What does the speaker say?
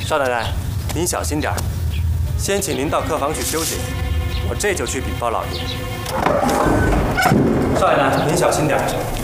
少奶奶，您小心点儿，先请您到客房去休息，我这就去禀报老爷。少奶奶，您小心点儿。